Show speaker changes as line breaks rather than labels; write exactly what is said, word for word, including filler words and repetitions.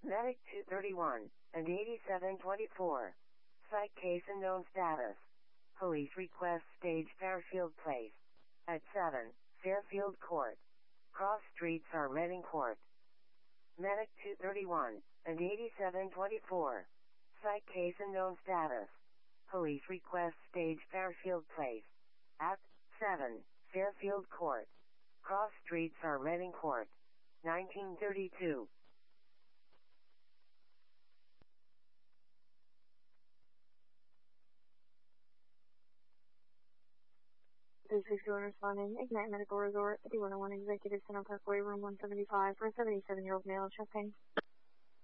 Medic two thirty-one and eighty-seven twenty-four. Psych case unknown status. Police request stage Fairfield Place. At seven, Fairfield Court. Cross streets are Reading Court. Medic two thirty-one and eighty-seven twenty-four. Psych case unknown status. Police request stage Fairfield Place. At seven, Fairfield Court. Cross streets are Reading Court. nineteen thirty-two.
three sixty-one responding, Ignite Medical Resort, eighty-one oh one Executive Center Parkway, room one seventy-five, for a seventy-seven-year-old male, chest pain.